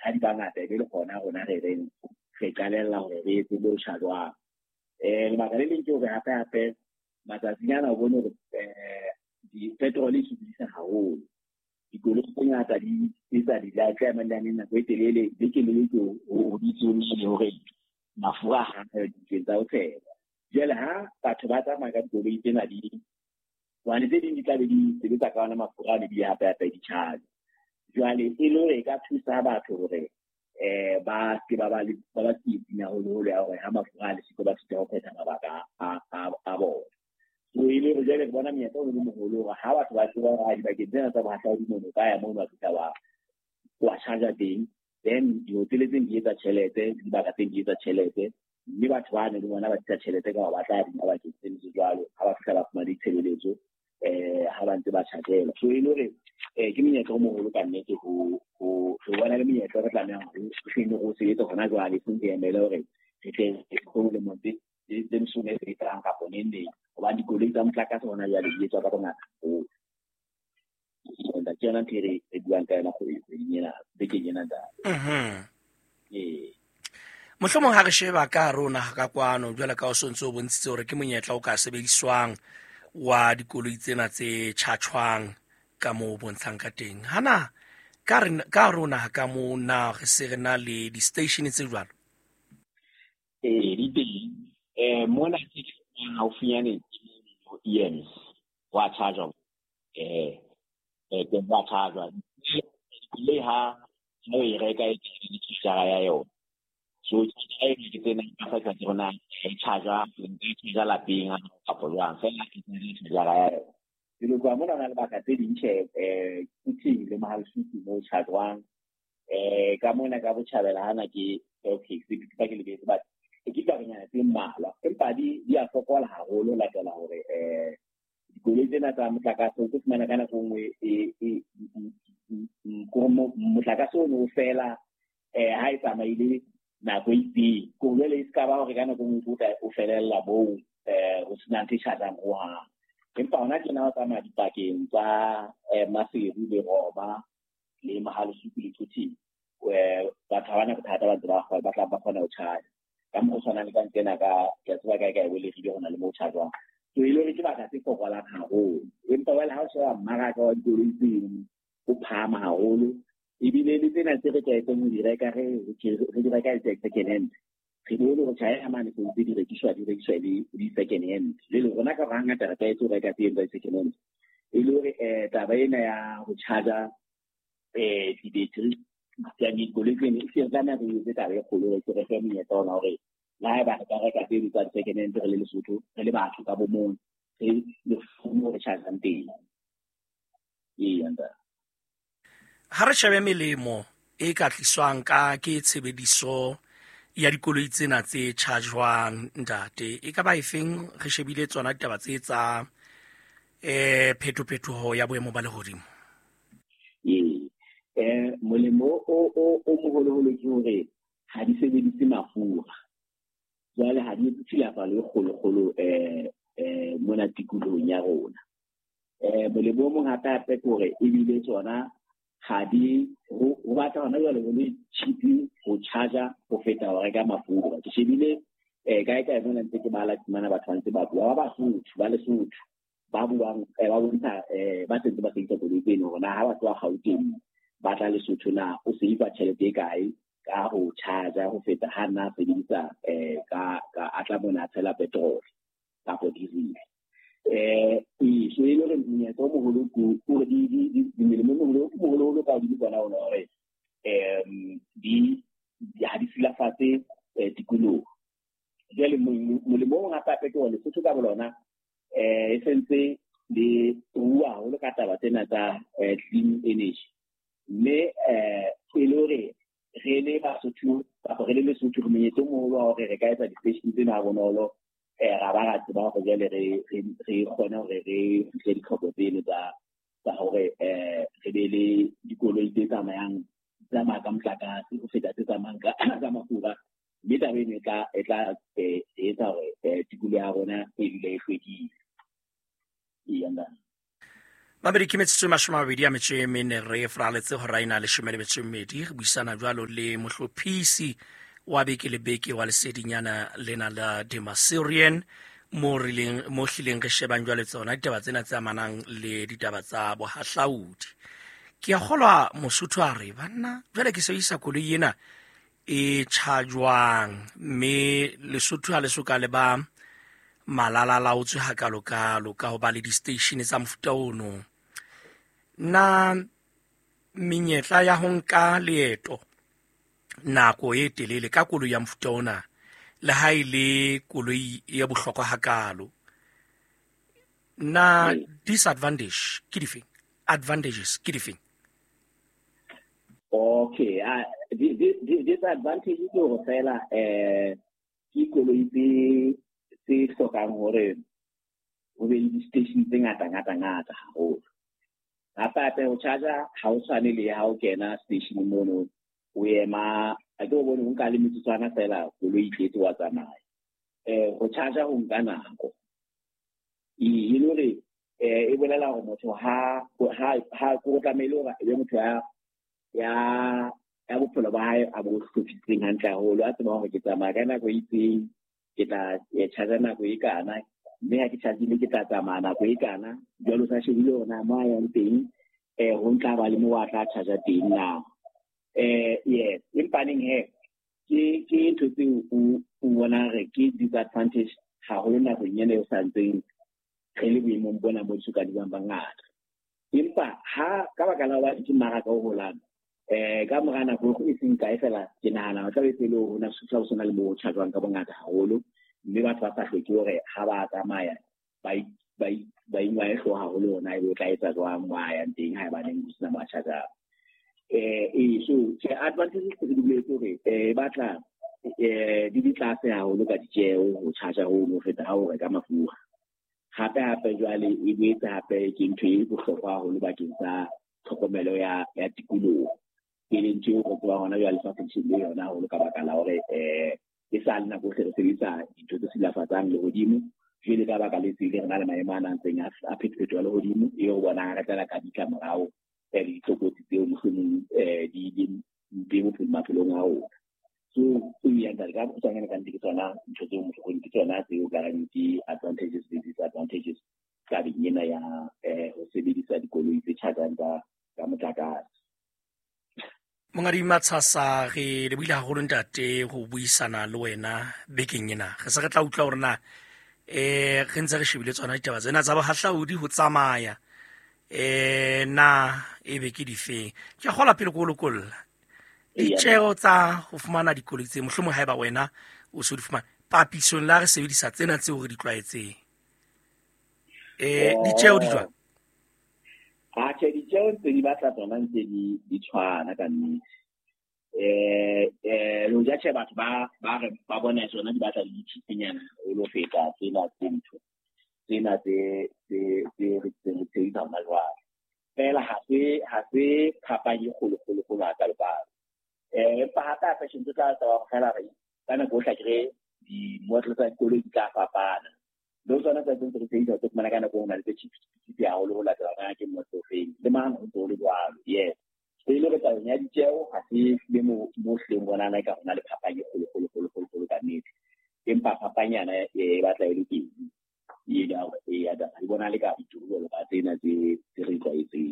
ha di bangata be le gona rona re qalella hore re etse bo tjhadwang lebaka le leng ke hore hape matsatsinyana o bone hore di-petrol e sokodisa haholo dikoloi tse ngata di tsa di la tlamelaneng nako e telele beke le beke o ditsolle hore mafura ha di tsa ho tshela jwale ha batho ba tsamaya ka dikoloi tsena wane tse ding di tla be di sebetsa ka ona mafura le di hape di charge jwale e le hore ka thusa batho hore ba ke ba tsitsinya holo ya hore ha mafura le siko ba se ho phetha mabaka a bona so ile re jale bona menyetla o le moholo hore ha batho ba tseba hore di bakeng tsena tsa bohahlaudi mono ka ya mono ba wa charger teng then di-hotel tseng di etsa tjhelete dibaka tseng di etsa tjhelete mme batho ba ne le bona ba tsa tjhelete ka ba tla dina bakeng tse ntse jwalo ha ba fihla ba fumana ditshebeletso ha ba ntse ba tjhakela so ile hore ke menyetla o moholo ka nnete ho bona le menyetla re tlameha ho go sebetsa hona jwale seng ke emele hore re tle go le monte tse msune se tlang ka ponene ba dikoloi tsa motlakase hona jwale di etswa ka bongata ho nda tsena tere e buang ka yona go nyena beke nyena da mohlomong ha re sheba ka rona ka kwano jwale ka o sontse o bontshitse hore ke monyetla o ka sebediswang wa dikoloi tsena tse tjhatjhwang ka mo bontshang ka teng hana ka rona ka mo na re se re na le di-station tse jwalo di teng mona ke haufinyane EMS wa charge ke ba charge le ha no e reka e tshara ya yo so e ke tsena ka fa tsona e charge le la pinga ka polwa fela ke tshara ya yo dilo kwa mona na le baka tse dintšhe kuting le mahalsuti mo tshadwang ka mona ka botjhabela hana ke okay se ke le bese ba ke ka banya tse mmalwa empa di a fokola haholo la tla hore dikoloi tsena tsa motlakase o fumana kana go nngwe go motlakase o no fela ha e tsamaile nako itse go le ska ba hore kana go nngwe o felela bo go sena ntse tshadang go ha empa ona ke na tsamaya dipakeng tsa Maseru le Roma le Mahalsupi le Tuti batho ba bana bothata ba tla ba kgona ho charge ka mo tsona le ka ntena ka tseba ka e le go gona le mo charge so ile re ke ba ka se fokola haholo empa wala ha o se mmaraka wa dikoloi o phama haholo ebile le tsena tse re ka etseng di reka re di reka e second hand re bone go tshaya mane go di rekiswa di second hand le rona ka ranga tara ka etso reka teng ba second hand ile hore taba ena ya go charger di-battery ya dikoloi tsene se tla na re tsa re kgolo re re fe menyetla ona hore la ba ka reka teng tsa second hand re le Lesotho re le batho ka bomong le fumo re charge teng ha re shebe melemo e ka tliswang ka ke tshebediso ya dikoloi tsena tse charge-wang ntate e ka ba efeng re shebile tsona ditaba tse tsa phetoho ya boemo ba lehodimo molemo o moholo ke hore ha di sebedise mafura jwale ha di tshilapa le kgolo mona tikolohong ya rona molemo o mong hape hore ebile tsona ha di ho batla hona jwale ho le cheap ho charger ho feta ho reka mafura ke shebile ka bona ntse ke bala tsmana batho ntse ba bua ba Lesotho ba buang ba bontsha ba sentse ba tsitsa go dipeno hona ha batho ba Gauteng ba tla Lesotho na o se ipa tšhelete e kae ka ho charger ho feta ha na sebedisa ka atla bona tshela petrol ka go diesel so ile re monyetla o moholo ko di melemo moholo ka di bona ona hore di ha di silafatse tikoloho jwale molemo o hape ke hore Lesotho ka bolona e sentse le rua ho le ka taba tsena tsa clean energy mme e le hore re le Basotho ba re le Lesotho re monyetla o moholo hore re ka etsa di-station tsena bonolo ra ba ra tseba go jale re kgona hore re fihle ditlhoko tseno tsa hore re be le dikoloi tse tsamayang tsa ka motlakase go feta tse tsamayang ka mafura mme taba eno e tla etsa hore tikoloho ya rona e dule e hlwekile Mabedi ke metsotso e 24 re fraletse go raina le 12 re buisana jwalo le mohlophisi wa beke le beke wa lesedinyana lena la Demasirian mo hlileng re shebang jwale tsona ditaba tsena tse amanang le ditaba tsa bohahlaudi. Ke a kgolwa Mosotho a re banna jwale ke sebedisa koloi ena e chargwang, mme Lesotho ha le soka le ba malalalaotswe hakalo-kalo ka ho ba le di-station tsa mofuta ono. Na menyetla ya ho nka leeto nako e telele ka koloi ya mofuta ona le ha ile koloi ya bohlokwa hakalo, na disadvantage ke difeng, advantages ke difeng? Okay, disadvantage ke ho fela ke koloi tse hlokang hore ho be le di-station tse ngata haholo. Hape ho charger ha o tshwane le ha o kena station mono o ema a ke o bone o nka le metsotswana fela koloi tletse wa tsamaya. Ho charger ho nka nako e lore e bolela hore motho ha go tlamehile hore e be motho ya bophelo ba hae a bo hlophitseng hantle haholo a tseba hore ke tsamaya ka nako e itseng, ke tla charger nako e kana, mme ha ke chargile ke tla tsamaya nako e kana, jwalo sa shebile hona mo a yang teng ho ntla ba le mo wa tla charger teng na. Yes, empaneng ke ntho tseo o bona re ke disadvantage haholo nakong ena e santseng re le boemong bona mo suka di bang bangata. Empa ha ka baka la ba ke mmaraka o holang ka mora nako go iseng kae fela ke nahana o tla be le ho na sutla o sona le mo chargwang ka bongata haholo, mme batho ba sa hloke hore ha ba tsamaya ba ingwa e hlo haholo hona e bo tla etsa jwang wa ya teng ha ba neng sina ma charger. So ke advantage ke di bile hore batla di tlase haholo ka ditjeo ho charger ho mo feta ha o reka mafura. Hape jwale e boetse hape ke ntho e bohlokwa haholo bakeng sa tlhokomelo ya tikoloho. Ke le ntho go tswa hona jwale fa se le yona haholo ka baka la hore e sa nna go re sebetsa dintho tse silafatsang le hodimo jwale ka baka le tsile re na le maemo a ntseng a phephetwa le hodimo e ho bona re tla ka ditla morao di tlokotsi tseo mohlomong di mo maphelong a rona. So ya ka go tsangana ka ntse tsona ntho tseo mo go ntse tsona tseo guarantee advantages le disadvantages ka dinyena ya ho sebedisa dikoloi tse charging ka motlakase. Mongadi Matshasa re le buile haholo ntate go buisana le wena bekeng ena. Re se re tla utlwa hore na re ntse re shebile tsona ditaba tsena tsa bohahlaudi ho tsamaya na ebe ke difeng. Ke gola pele go lokolla ditjeo tsa go fumana dikoloi tse mohlomong haeba wena o se di fumana papisong la re sebedisa tsena tseo re di tlwaetseng ditjeo di jwang? Ke ditjeo tse di batla tsona ntse di tshwana ka nnete. Lo ja che batho ba bona tsona di batla di tshipinyana o lo feta tsena tse re tsa ona jwale. Fela ha se phapang e kgolo ha ka le ba. Pa hata fashion tse tla tsa fela re kana go tla kre di model tsa koloi di tla fapana. Lo tsona tsa tse re tsa tse mana kana go na le tshipiti ya ho la tsana ke mo tsofeng le mang o tlo le jwalo. Yes, se le ka nya ditjeo ha se le mo hleng bona na ka hona le phapang e kgolo ka nnete. Empa phapanyana e batla e le teng ya da e bona le ka dithulo ba tsena tse re tlwaetseng.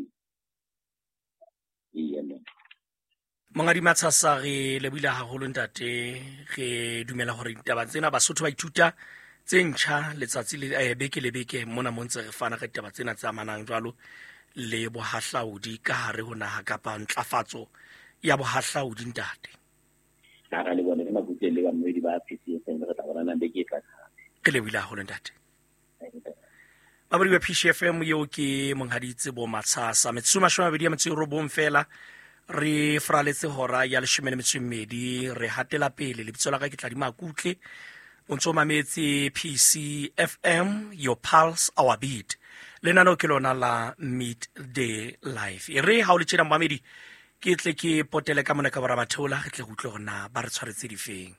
Mongadi Matshasa re lebile haholo ntate, re dumela hore ditaba tsena Basotho ba ithuta tse ntjha letsatsi le beke le beke mona mo ntse re fana ka ditaba tsena tsa manang jwalo le bohahlaudi ka hare ho naha kapa ntlafatso ya bohahlaudi ntate. Ka le bona le mabutse le ba mmedi ba PCS re tla bona nang beke tla ke lebile haholo ntate. Babadi ba PCFM yo ke Monghadi Tsebo Matshasa metsuma 29 fela re fraletse hora ya 12 re hatela pele le bitsola ka ke tla di makutle o ntso mametse PCFM your pulse our beat lena no ke lona la midday live re ha o le tshena mamedi ke tle ke potele ka mona ka bara bathola ke tle go utlwa gona ba re tshwaretse difeng.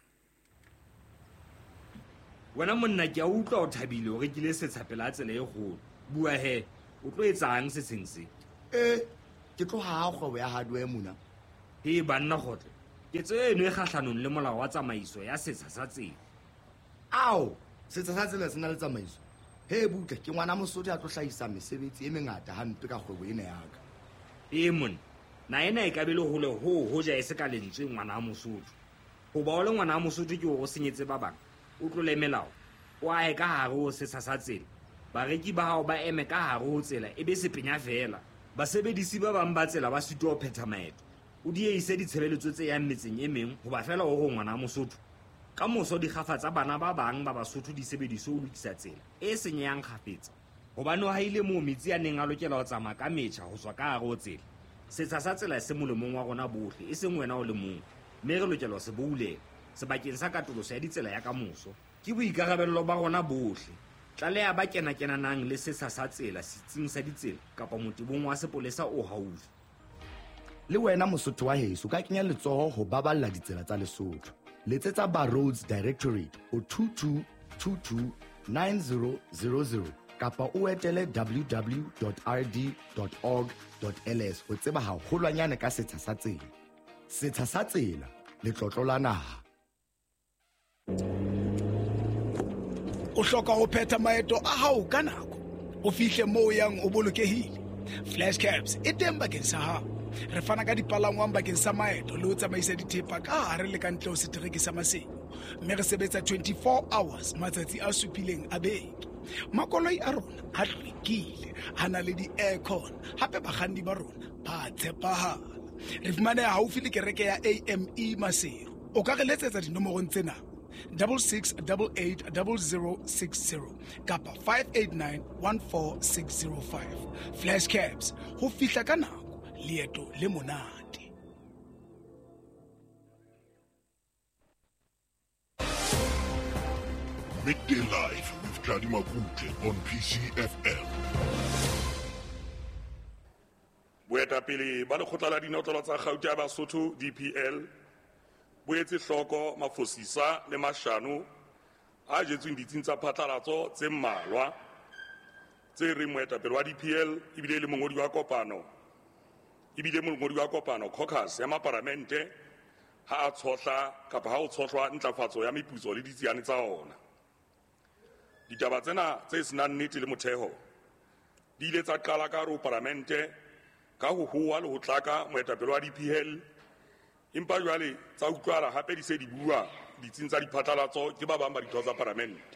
Wena monna ke a utlwa o thabile o rekile setshapela tsela e golo bua he o tlo etsang se seng se? Ke tlo ha kgwebo ya hardware mona. He banna khotle. Ke tseno e kgahlanong le molao wa tsamaiso ya setsha sa tsela. Ao, setsha sa tsela se na le tsamaiso. He butle, ke ngwana Mosotho a tlo hlahisa mesebetsi e mengata hampe ka kgwebo ena ya ka. Monna, na ena e ka be le hole ho ja e se ka lentswe ngwana wa Mosotho. Ho ba o le ngwana wa Mosotho ke o senyetse ba bang. O tlole melao. O a e ka hare ho setsha sa tsela. Bareki ba hao ba eme ka hare ho tsela e be se penya fela. Basebedisi ba bang ba tsela ba sitwa ho phetha maeto. O diehise ditshebeletso tse yang metseng e meng ho ba fela o ho ngwana wa Mosotho. Ka moso di kgafatsa bana ba bang ba Basotho disebediso ho lokisa tsela e senyehang kgafetsa. Hobane o haile moo metsi a neng a lokela ho tsamaya ka metjha ho tswa ka hare ho tsela. Setsha sa tsela se molemong wa rona bohle e seng wena o le mong. Mme re lokela ho se boulela sebakeng sa katoloso ya ditsela ya ka moso. Ke boikarabello ba rona bohle. Tlaleha ba kenanang le setsha sa tsela setsing sa ditsela kapa motibong wa sepolesa o haufi. Le wena Mosotho wa heso ka kenya letsoho ho baballa ditsela tsa Lesotho. Letsetsa ba Roads Directorate o 2222 9000 kapa o etele www.rd.org.ls ho tseba haholwanyane ka setsha sa tsela. Setsha sa tsela, letlotlo la naha. O hloka ho phetha maeto a hao ka nako. O fihle moo yang o bolokehile. Flash cabs e teng bakeng sa hao. Re fana ka dipalangwang bakeng sa maeto le ho tsamaisa dithepa ka hare le ka ntle ho setereke sa Maseru. Mme re sebetsa 24 hours matsatsi a supileng a beke. Makoloi a rona a hlwekile, a na le di-aircon, hape bakganni ba rona ba tshepahala. Re fumaneha haufi le kereke ya AME Maseru. O ka re letsetsa dinomorong tsena 66880060 kapa 58914605. Flash cabs ho fihla ka nako, leeto le monate. Midday Live with Kadi Mabutle on PCFM. Boetapele ba lekgotla la dinotlolo tsa Gauteng ya Basotho DPL boetse hloko mafosisa le mashano a jetsweng ditsing tsa phatlalatso tse mmalwa tse reng moetapele wa DPL ebile le mongodi wa kopano caucus ya maparamente ha a tshotla kapa ha o tshotlwa ntlafatso ya meputso le ditsiane tsa ona. Ditaba tsena tse senang nnete le motheo di ile tsa qala ka hare ho parlamente ka ho hua le ho tlaka moetapele wa DPL, empa jwale tsa utlwala hape di se di bua ditsing tsa diphatlalatso ke ba bang ba ditho tsa parlamente.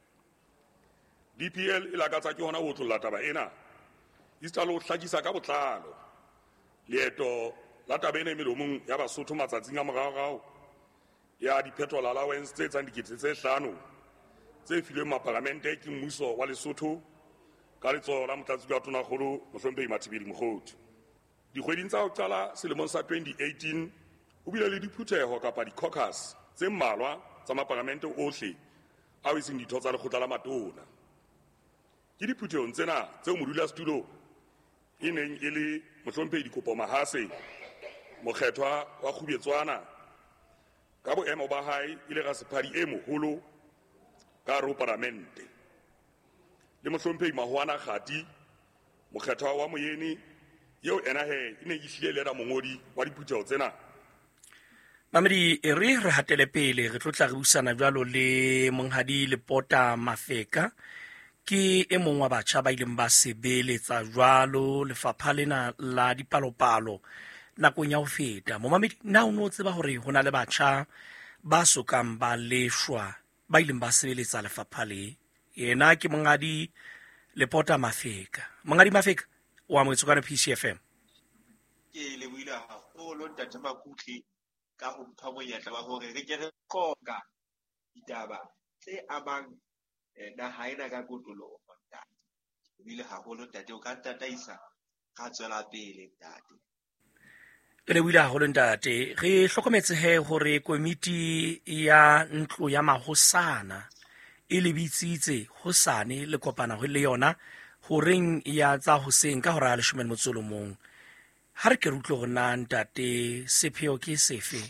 DPL e lakatsa ke hona ho tlolla taba ena e tsa lo hlakisa ka botlalo leeto la taba ena melomong ya Basotho matsatsing a morao ya diphetolo allowance tse tsang dikete tse 5 tse filweng maparlamente ke mmuso wa Lesotho ka letsoho la motlatsi wa tonakgolo Mohlomphehi Mathibeli Mokgothu. Dikgweding tsa ho qala selemong sa 2018 o bile le diphutheho kapa di-caucus tse mmalwa tsa maparlamente ohle a iseng ditho tsa lekgotla la matona. Ke diphuthehong tsena tseo modulasetulo e neng e le Mohlomphehi Dikopo Mahase, mokgethwa wa Khubetswana, ka boemo ba hae e le rasephadi e moholo ka hare ho parlamente, le Mohlomphehi Mahuana Kgati, mokgethwa wa Moyeni, eo ena e ne e hlile le mongodi wa diphutheho tsena. Mamedi re hatele pele re tlotla re busana jwalo le monghadi Lepota Mafeka ke e mong wa batjha ba ileng ba sebeletsa jwalo lefapha lena la dipalopalo nakong ya ho feta. Momamedi, na o no tseba hore ho na le batjha ba sokang ba leshwa ba ileng ba sebeletsa lefapha le? Yena ke monghadi Lepota Mafeka. Monghadi Mafeka wa motsokana PCFM. Ke le buile haholo ntate Makutle ka ho mpha monyetla wa hore re ke re qoqa ditaba tse amang naha ena ka kotloloho ntate. Ke buile haholo ntate, o ka ntataisa ka tswela pele ntate. Ke le buile haholo ntate. Re hlokometse hore komiti ya ntlo ya mahosana e lebitsitse hosane le kopana ho le yona ho reng ya tsa hoseng ka hora 11 ha re ke rutlwe ho nna ntate sepheo ke sefe?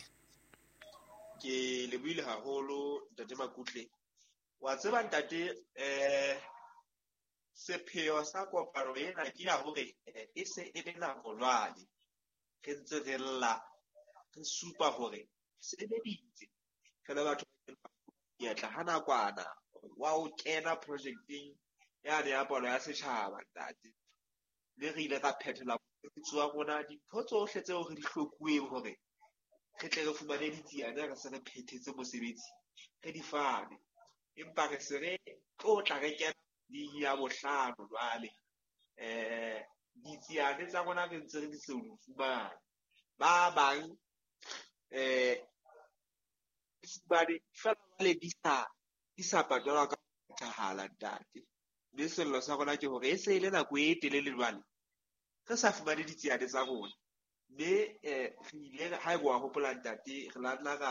Ke le buile haholo ntate Makutle. Wa tseba ntate sepheo sa kopano ena ke ya hore e se e le nako jwale re ntse re lla re supa hore sebeditse re le batho diatla ha nakwana wa ho kena projecteng yane ya palo ya setjhaba ntate. Le re ile ka phethela mosebetsi wa rona dintho tsohle tseo re di hlokuweng hore re tle re fumane ditsiane re se re phethetse mosebetsi re di fane. Empa re se re tla re kena di ya bohlano jwale ditsiane tsa rona re ntse re di se di fumane. Ba bang fela di sa patalwa ka phethahala ntate. Mme sello sa rona ke hore e se e le nako e telele jwale re sa fumane ditsiane tsa rona. Mme re ile ha eba wa hopola ntate re la nna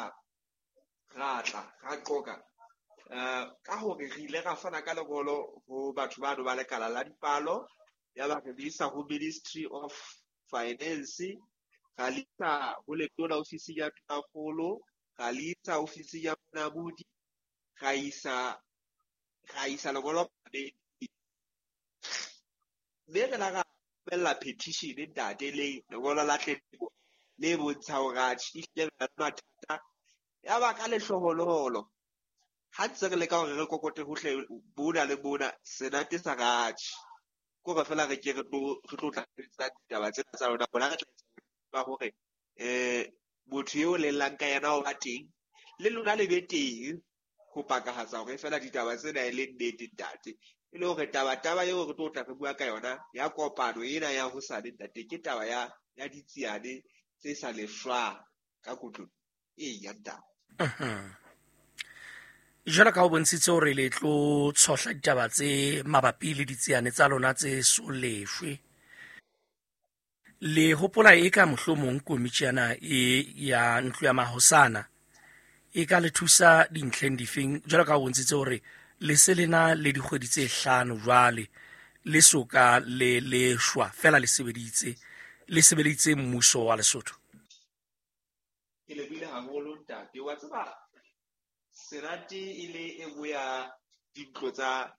ra qoka ka hore re ile ra fana ka lengolo ho batho ba ba lekala la dipalo, ya ba re isa ho Ministry of Finance, ra lisa ho letona ofisi ya Tonakgolo, ra lisa ofisi ya Monamodi, ra isa lengolo mme re la ra bella petition ntate le lengolo la tletlebo le bontsha hore ehlile re mathata ya ba ka lehlohonolo. Ha ntse re leka hore re kokote hohle bona le bona senate sa ratjhe ko re fela re ke re tlo tla tsa ditaba tsena tsa rona bona re tla ba hore motho eo le llang ka yena ho ba teng le lona le be teng ho pakahatsa hore fela ditaba tsena e le nnete ntate. E le hore taba eo re tlo tla re bua ka yona ya kopano ena ya hosane ntate ke taba ya ditsiane tse sa lefshwang ka kotlo ya ntate. Jwale ka o bontshitse hore le tlo tshohla ditaba tse mabapi le ditsiane tsa lona tse solefwe, le hopola e ka mohlomong komitjana ya ntlo ya mahosana e ka le thusa dintlheng difeng? Jwale ka o bontshitse hore le se lena le dikgwedi tse 5 jwale le soka le shwa fela le sebeditse mmuso wa Lesotho. Ke le bile haholo ntate wa tseba senate ile e boya dintlo tsa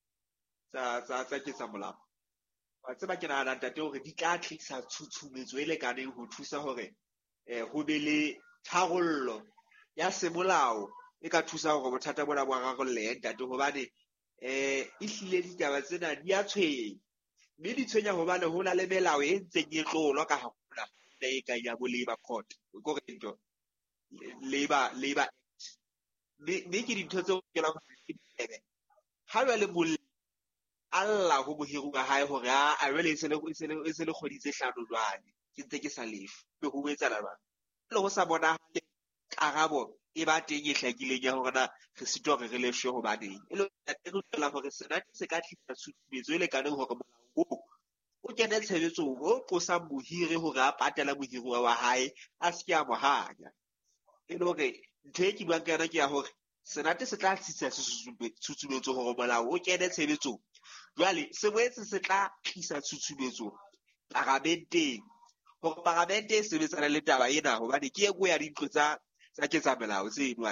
ketsa molao. Wa tseba ke nahana ntate hore di tla tlisa tshutshumetso e lekaneng ho thusa hore ho be le tharollo ya semolao e ka thusa hore bothata bona bo rarollehe ntate, hobane ehlile ditaba tsena di a tshwenya, mme di tshwenya hobane ho na le melao e ntseng e tlolwa ka haholo e ka ya bo Labour Court ko re ntho Labour mme ke dintho tseo ke la ho tsebe ha ba le molli alla ho mohiri wa hae hore a jwale e se le kgwedi tse 5 jwale ke ntse ke sa lefu be ho etsahala jwang le ho sa bonahale karabo e ba teng e hlakileng ya hore na re sitwa re lefshwe hobaneng e le tla hore senate se ka tlisa tshusumetso e lekaneng hore molao o kene tshebetsong o qosang mohiri hore a patela mohiri wa hae a se ke a mo hanya. E le hore ntho e ke buang ka yona ke ya hore senate se tla tlisa tshusumetso hore molao o kene tshebetsong. Jwale se boetse se tla tlisa tshusumetso parlamenteng hore parlamente e sebetsana le taba ena, hobane ke e nngwe ya dintlo tsa ketsa melao tseno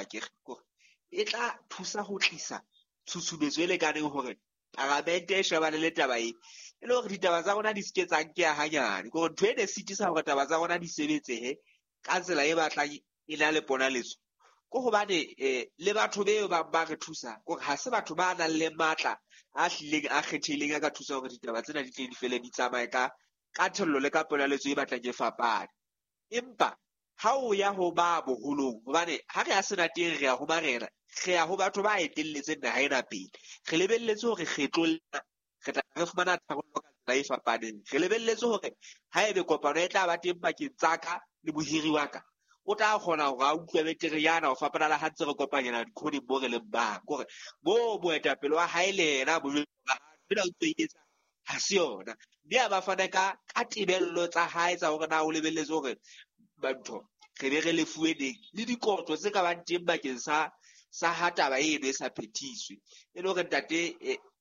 e tla thusa ho tlisa tshusumetso e lekaneng hore parlamente e shebane le taba e le hore ditaba tsa rona di seke tsa nkeha hanyane, kore ntho e ne sitisa hore taba tsa rona di sebetsehe ka tsela e batlang e na le ponaletso ko hobane le batho beo ba re thusa kore ha se batho ba nang le matla a hlileng a kgethileng a ka thusa hore ditaba tsena di tle di fele di tsamaye ka thello le ka ponaletso e batlang e fapane. Empa ha o ya ho ba boholong, hobane ha re ya senateng re ya ho marena, re ya ho batho ba etelletseng naha ena pele, re lebelletse hore re tla re fumana tharollo ka tsela e fapaneng. Re lebelletse hore ha ebe kopano e tla ba teng pakeng tsa ka le mohiri wa ka, o tla kgona hore a utlwe betere yana ho fapana le ha ntse re kopanyana dikhoneng mo re leng bang, kore mo moetapele wa hae le yena bela utlwe etsa ha se yona, mme a ba fane ka tebello tsa hae tsa hore na o lebelletse hore batho re be re lefuwe neng le dikotlo tse ka bang teng bakeng sa ha taba eno e sa phethiswe. E le hore ntate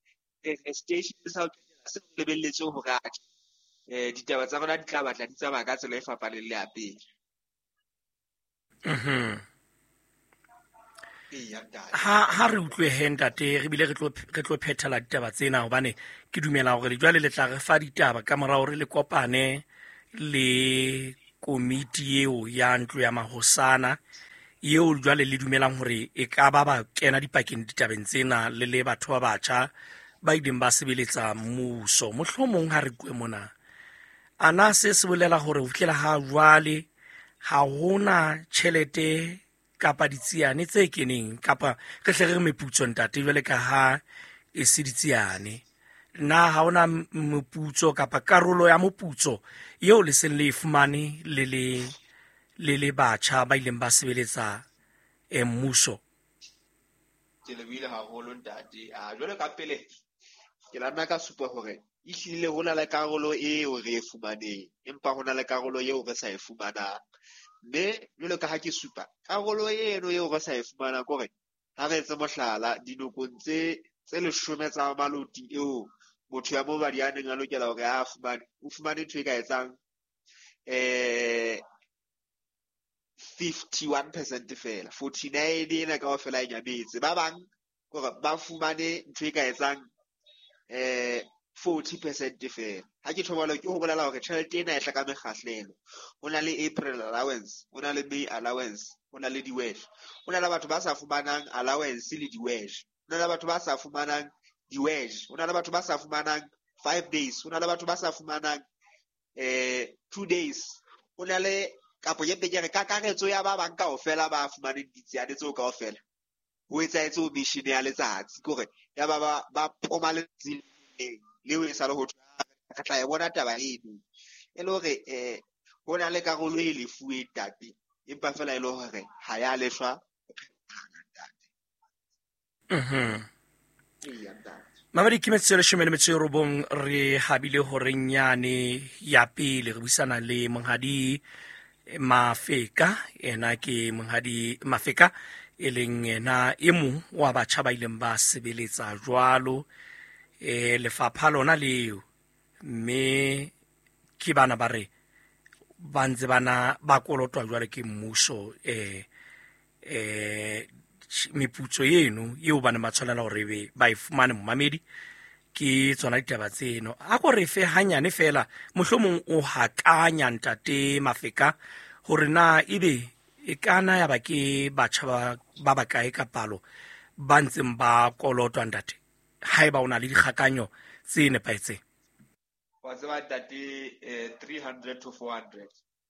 station sa se lebelletse hore ditaba tsa rona di tla batla di tsamaya ka tsela e fapaneng le ya pele. Eya ntate. ha re utlwe he ntate re bile re tlo phethela ditaba tsena hobane ke dumela hore jwale le tla re fa ditaba ka morao re le kopane le komiti eo ya ntlo ya mahosana eo jwale le dumelang hore e ka ba kena dipakeng ditabeng tsena le batho ba batjha ba ileng ba sebeletsa mmuso. Mohlomong ha re kwe mona ana se bolela hore ho fihlela ha jwale ha hona tjhelete kapa ditsiane tse keneng kapa re hle re meputso ntate jwale ka ha e se ditsiane na ha hona moputso kapa karolo ya moputso eo le seng le e fumane le batjha ba ileng ba sebeletsa mmuso. Ke lebile haholo ntate. Jwale ka pele ke lana ka supa hore ehlile ho na le karolo eo re e fumaneng empa ho na le karolo eo re sa e fumanang. Mme jwale ka ha ke supa karolo eno eo re sa e fumanang kore ha re etse mohlala dinokong tse 10 tsa maloti eo motho ya mobadi a neng a lokela hore a fumane ntho e ka etsang 51% fela, 49 ena kaofela e nyametse. Ba bang kore ba fumane ntho e ka etsang 40% fela. Ha ke thobalo ke ho bolela hore tjhelete ena e hla ka mekgahlelo. Ho na le April allowance, ho na le May allowance, ho na le di-wage. Ho na le batho ba sa fumanang allowance le di-wage. Ho na le batho ba sa fumanang di-wage. Ho na le batho ba sa fumanang 5 days. Ho na le batho ba sa fumanang 2 days. Ho na le kapo ye pekere ka karetso ya ba bang kaofela ba fumaneng ditsiane tseo kaofela. Ho etsahetse o mission ya letsatsi kore ya ba poma letsatsi leo e sa le ho ka tla e bona taba eno e le hore ho na le karolo e lefuweng tate empa fela e le hore ha ya leshwa Mamadi ke metselo 19 re habile hore nyane ya pele re buisana le monghadi Mafeka ena ke monghadi Mafeka e leng ena e mong wa batjha ba ileng ba sebeletsa jwalo lefapha lona leo mme ke bana ba re ba ntse bana ba kolotwa jwale ke mmuso meputso eno eo bana ba tshwanela hore ba e fumane momamedi ke tsona ditaba tseno a go re fe hanyane fela mohlomong o hakanya ntate Mafeka hore na ebe e kana ya ba ke batjha ba ba kae ka palo ba ntseng ba kolotwa ntate haeba ona le dikgakanyo tse nepaetseng. Wa tseba ntate 300 to 400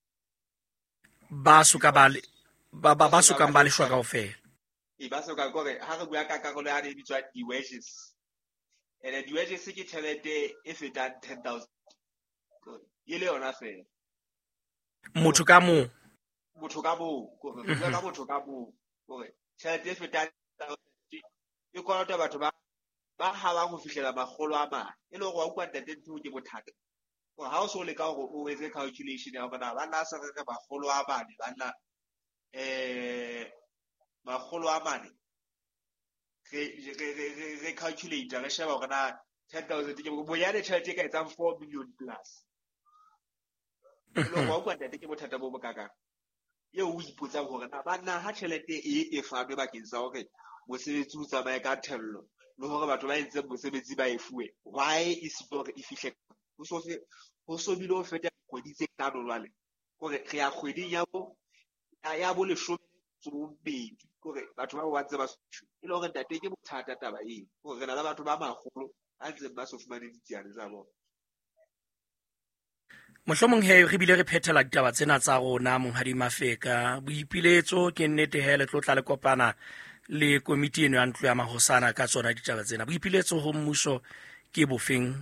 ba soka ba le shwa kaofela. Ba soka kore ha re bua ka karolo ya di bitswa di-wages di-wages ke tjhelete e fetang 10,000 e le yona fela motho ka mong kore re bua ka motho ka mong kore tjhelete e fetang 10,000 e kolota batho ba habang ho fihlela 400 e le hore wa utlwa ntate ntho ke bothata gore ha o so le ka hore o etse calculation ya bona ba nna sa re 400 ba nna 400 re calculate re sheba hore na 10,000 ke boyane tjhelete e ka etsang 4 million plus e le hore wa utlwa ntate ke bothata bo bokaka eo o ipotsang hore na ba nna ha tjhelete e fanwe bakeng sa hore mosebetsi o tsamaye ka thello le hore batho ba entseng mosebetsi ba e fuwe why e sitwa hore e fihle ho so bile ho feta kgwedi tse 5 jwale hore re ya kgweding ya bo 12 hore batho ba bantse ba e le hore ntate ke bothata taba eo hore re na le batho ba magolo a ntseng ba so fumane ditsiane tsa bona. Mohlomong he re bile re phethela ditaba tsena tsa rona monghadi Mafeka boipiletso ke nnete hele tlotla le kopana le komiti eno ya ntlo ya mahosana ka tsona ditaba tsena boipiletso ho mmuso ke bofeng.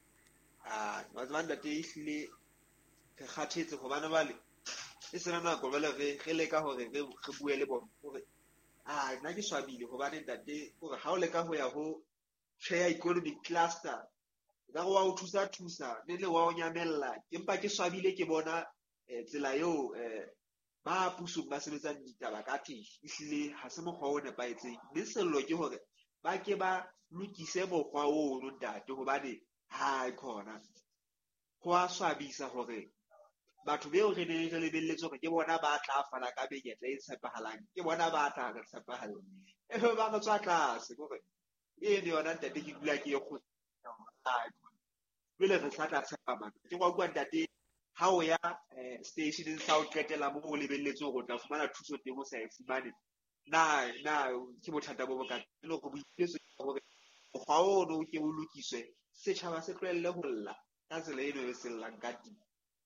Ntate ehlile re kgathetse hobane bale e sena nako bale re leka hore re bue le bona hore nna ke swabile hobane ntate hore ha o leka ho ya ho share economic cluster ka go wa o thusa le wa o nyamella empa ke swabile ke bona tsela eo ba pusong ba sebetsang ditaba ka teng ehlile ha se mokgwa o nepaetseng mme sello ke hore ba ke ba lokise mokgwa o ntate hobane ha khona ho a swabisa hore batho beo re ne re lebelletse hore ke bona ba tla fana ka menyetla e tshepahalang, ke bona ba tla re tshepahalang ba re tswa tlase kore ene yona ntate ke dula ke e jwale re tla tshepa batho ke kwa ntate ha o ya stationeng sa o qetela mo o lebelletse hore o tla fumana thuso teng o sa e fumane na ke bothata bo bokana le hore boipiletso hore mokgwa ono ke o lokiswe setjhaba se tlohelle ho lla ka tsela eno e se llang ka teng.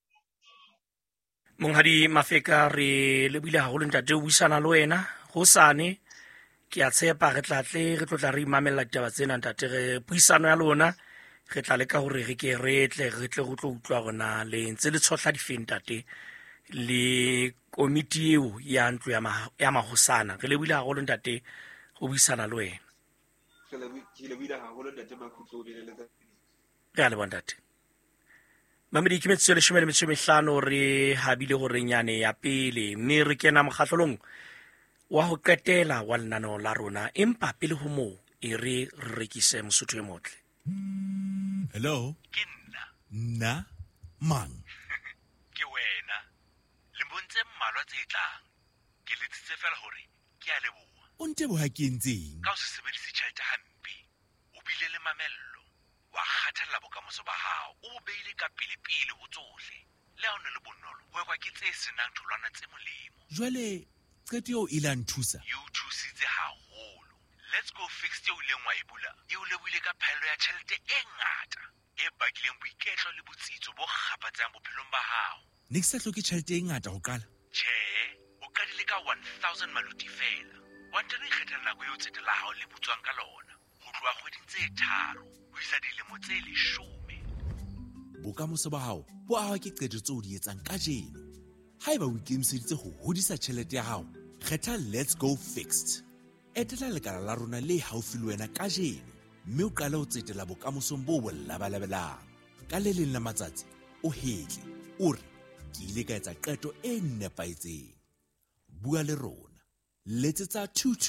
Monghadi Mafeka re lebile haholo ntate o buisana le wena hosane ke a tshepa re tlatle re tlotla re imamela ditaba tsena ntate re puisano ya lona re tla leka hore re ke re tle go tlo utlwa gona le ntse le tshotla difeng ntate le komiti eo ya ntlo ya mahosana re lebile haholo ntate go buisana le wena ke lebile haholo ntate Makutlo re a le bona ntate Mamedi ke metso 15 re habile gore nyane ya pele mme re kena mokgatlolong wa ho qetela wa lenaneo la rona empa pele ho moo e re rekise Mosotho e motle. Hello ke nna mang ke wena le bontse mmalwa tse tlang ke letsitse fela hore ke a leboha o nteboha ke ntseng ka ho se sebedise tjhelete hampe o bile le mamello wa kgathalla bokamoso ba hao o beile ka pele ho tsohle le ha o ne le bonolo ho ekwa ke tse senang tholwana tse molemo jwale qeto eo ile a nthusa e o thusitse haholo. Let's Go Fixed eo ileng wa e bula e o lebohile ka phaello ya tjhelete e ngata e bakileng boiketlo le botsitso bo kgapatsang bophelong ba hao. ne ke sa hloke tjhelete e ngata ho qala Tjhe, o kadile ka 1000 maluti fela wa ntano ikgethela nako eo tsete la hao le butswang ka lona ho tloha kgweding tse 3 ho isa dilemo tse 10. bokamoso ba hao bo ahwa ke qeto tseo di etsang kajeno haeba o ikemiseditse ho hodisa tjhelete ya hao kgetha Let's Go Fixed etela lekala la rona le haufi le wena kajeno mme o qale ho tsetela bokamosong bo bolabalabelang ka le leng la matsatsi o hetle o re ke ile ka etsa qeto e nepaetseng bua le rona letsetsa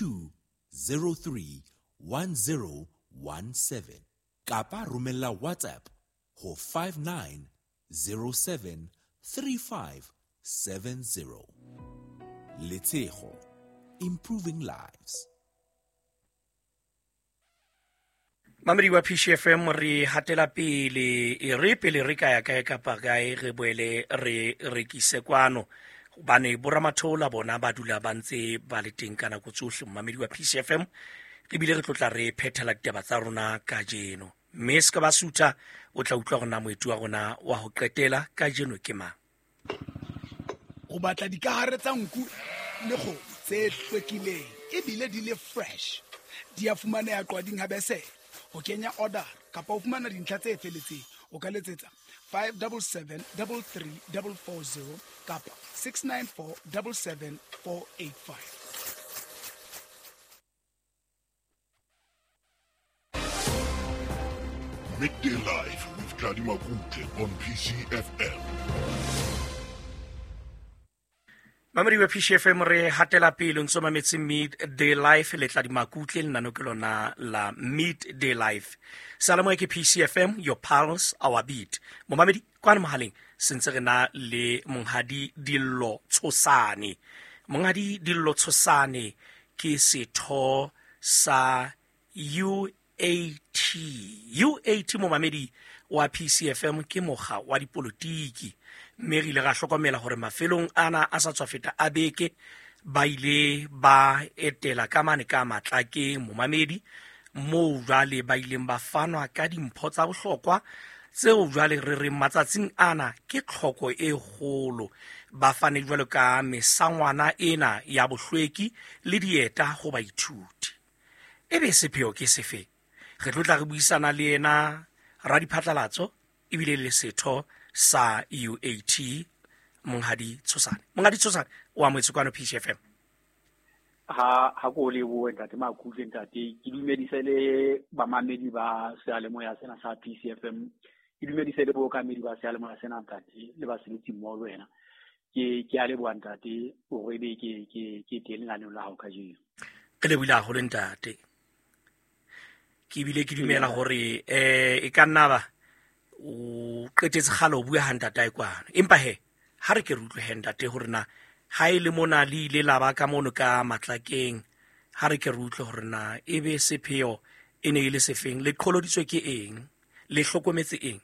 22031017 kapa romella WhatsApp ho 59073570 Letshego, improving lives. Mamedi wa PCFM re hatela pele e re pele re kaya kapa kae re boele re rekise kwano bane boramathola bona ba dula ba ntse ba le teng kana go tsohle mamedi wa PCFM re bile re tlotla re phethela ditaba tsa rona ka jeno mme se ka ba suta o tla utlwa gona moetu wa gona wa ho qetela ka jeno ke mang o batla dikahare tsa nku le kgomo tse hlwekileng ebile di le fresh di a fumaneha qwading ha bese o kenya order kapa o fumana dintlha tse feletseng o ka letsetsa 577 33440 kapa 694 77485. Midday Live with Kadi Makutle on PCFM. Mamedi wa PCFM re hatela pele ntso mametse Midday Life le tla di makutle lenano ke lona la Midday Life. Salamo ke PCFM, your pulse, our beat. Mo mamedi kwa mohaleng sentse re na le Monghadi Dillo Tshosane. Monghadi Dillo Tshosane ke setho sa UAT mo mamedi wa PCFM ke moga wa dipolotiki mme re ile ga hlokomela gore mafelong ana a sa tswa feta a beke ba ile ba etela ka mane ka matlake mo mamedi mo jwale ba ileng ba fanwa ka dimpho tsa bohlokwa tseo jwale re re matsatsing ana ke tlhoko e kgolo ba fane jwale ka mesangwana ena ya bohlweki le dieta go baithuti ebe sepheo ke sefe re tlotla re buisana le ena ra diphatlalatso ebile le setho sa UAT Monghadi Tshosane. Monghadi Tshosane wa moetsekano PCFM. ha go le bo ntate Makutle ntate ke dumedise le bamamedi ba sealemoya sena sa PCFM ke dumedise le bo kamedi ba sealemoya sena ntate le ba sebetsi mo wena ke a le bo ntate o re be ke teng la la ho ka jeno ke le bula go le ntate ke bile ke dumela gore e ka nna ba o qetetse galo o bua hanta tae kwana empa he ha re ke re utlwe ntate hore na ha ile mona le ile la ba ka mono ka Matlakeng, ha re ke re utlwe hore na ebe sepheo e ne ile sefeng, le qholoditswe ke eng, le hlokometse eng?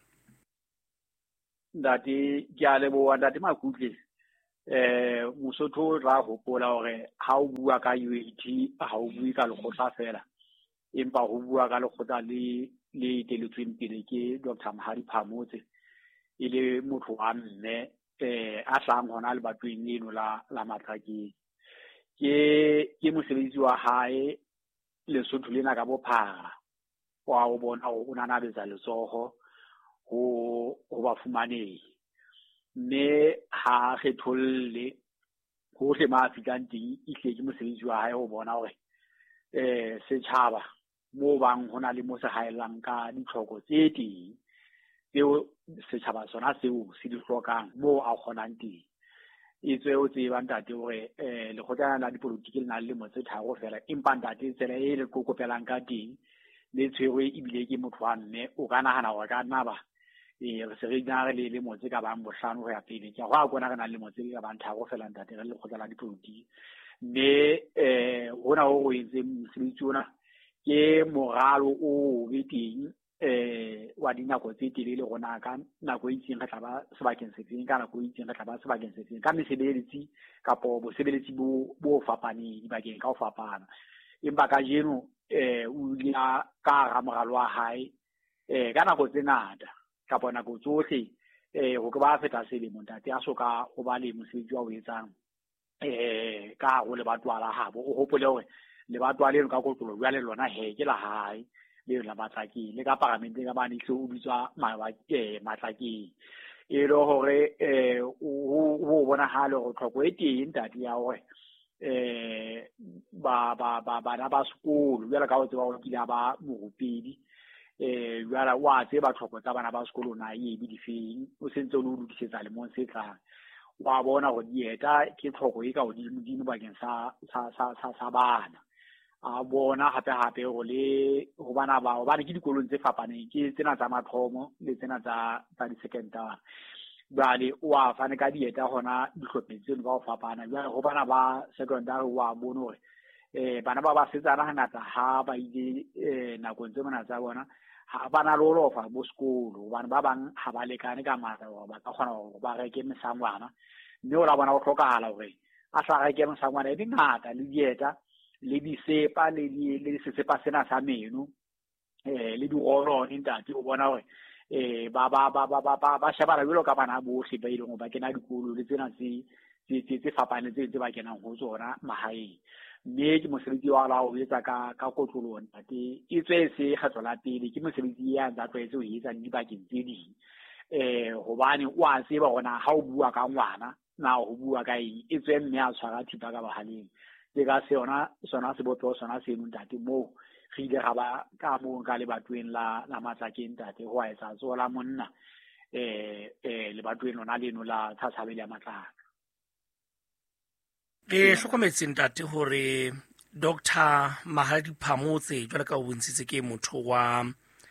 Ntate ke a leboha ntate Makutle. Mosotho ra hopola hore ha o bua ka UAT ha o bue ka lekgotla fela, empa ho bua ka lekgotla le teletsweng pele ke Dr. Mahadi Phamotse, e le motho wa mme a tlang hona le batweng leno la Matlakeng. Ke mosebetsi wa hae Lesotho lena ka bophara, wa o bona o nanabetsa letsoho ho bafumanehi, mme ha kgetholle hohle ma Afrikang teng ihle ke mosebetsi wa hae ho bona hore setjhaba mo bang hona le mo se haelang ka ditlhoko tse teng tseo setjhaba sona seo se di hlokang mo a kgonang teng. E tswe o tseba ntate hore lekgotla la dipolotiki le na le motse tharo fela, empa ntate tsela e le kokopelang ka teng le tshwerwe ebile ke motho wa mme, o ka nagana hore ka nna ba re se re dina re le motse ka bang bohlano ho ya pele, ke go a bona re na le motse ka bang tharo fela ntate re lekgotla la dipolotiki. Mme hona ho etse mosebetsi ona ke moralo o be teng wa dinako tse telele gona ka nako e itseng re tla ba sebakeng se feng, ka nako e itseng re tla ba sebakeng se feng, ka mesebeletsi kapo bosebeletsi bo fapaneng dibakeng ka ho fapana. Empa ka jeno o ile ka ga moralo wa hae ka nako tse ngata kapo nako tsohle ho ke ba feta selemo ntate a soka ho ba le mosebetsi wa o etsang ka go le batwa la habo. O hopole hore le batwa le ka kotlolo ya le lona ke la hae le la Matlakeng le ka paramente ka bane tlo o bitswa Matlakeng, e le hore o bona hale go tlhoko e teng ntate ya hore bana ba sekolo jwale ka o tseba go kila ba morupedi jwale wa tseba tlhoko tsa bana ba sekolo na e be di feng, o sentse o lokisetsa le mo se tlang wa bona go dieta ke tlhoko e ka godimo bakeng sa bana a bona hape go le go bana ba ke dikolong tse fapaneng ke tsena tsa mathomo le tsena tsa di-secondary. Jwale wa fane ka dieta gona dihlopheng tseno ba go fapana, jwale go bana ba secondary wa bone hore bana ba setsana ngata ha ba ile nakong tse mona tsa bona ha bana lo lofa bo sekolo, bana ba bang ha ba lekane ka mata hore ba ka kgona hore ba reke mesangwana, mme o la bona go hlokahala hore a sa reke mesangwana e dingata le dieta le disepa le sesepa sena sa meno le dirolone ntate o bona hore ba shebana jwalo ka bana bohle ba ileng ba kena dikolo le tsena tse fapaneng tse ba kenang ho tsona mahaeng. Mme ke mosebetsi wa la o etsa ka kotlolo ntate e tswe se kgetlo la pele ke mosebetsi ya ntse a tlwaetse ho etsa dibakeng tse ding hobane wa tseba gona ha o bua ka ngwana na ho bua ka eng e tswe mme a tshwara thipa ka bohaleng le ka sona se botlo sona se ntate mo re ile ga ba ka mo ka le batweng la Matlakeng ntate ho a etsa tsola monna le batweng lona leno la Tshabele ya Matlaka. Ke hlokometse ntate hore Dr. Mahadi Phamotse jwale ka o bontshitse ke motho wa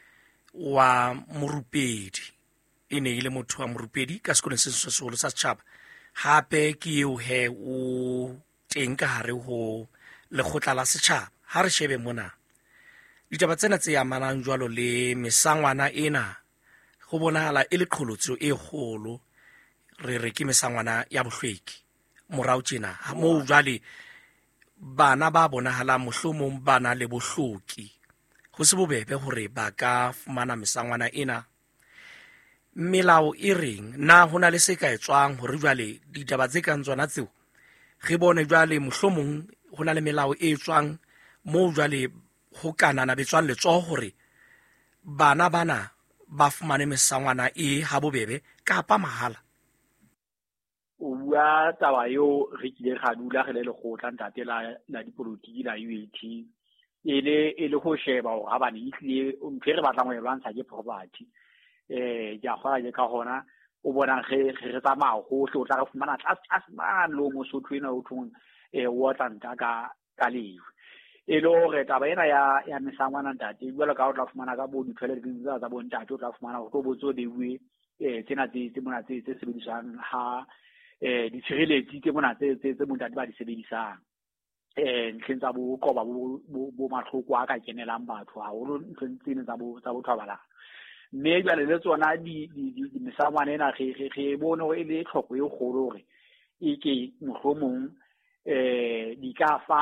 morupedi, e ne ile motho wa morupedi ka sekolong se seholo sa setjhaba, hape ke eo he o teng ka hare ho lekgotla la setjhaba. Ha re shebe mona ditaba tsena tse amanang jwalo le mesangwana ena go bonahala e le qholotso e kgolo, re ke mesangwana ya bohlweki morao tjena mo jwale bana ba bonahala mohlomong bana le bohloki go se bobebe hore ba ka fumana mesangwana ena. Melao e reng na hona le se ka etswang hore jwale ditaba tse kang tsona tseo re bone jwale mohlomong hona le melao e etswang mo jwale ho kanana betswang letsoho hore bana bana ba fumane mesangwana e ha bobebe kapa mahala? O bua taba yo re kile ga dula ge le lekgotla ntate la dipolotiki la UAT e le go sheba go ga bane itlile ntse re batlang go e lwantsha ke poverty ja gwa je ka gona o bona ge re tsamaya gohle o tla re fumana tlase man lo Mosotho ena o thong wa tlanta ka lewe e le gore taba ena ya mesangwana ntate jwalo ka o tla fumana ka bo di-toilet tsa bo ntate o tla fumana go tlo botso deuwe tsena tse mona tse sebediswang ha ditshireletsi tse mona tse montate ba di sebedisang ntlheng tsa bo qoba bo mahloko a ka kenelang batho haholo ntlheng tsene tsa bo thobalano mme jwale le tsona di mesamane ena re bone hore e le tlhoko e kgolo hore e ke mohlomong di ka fa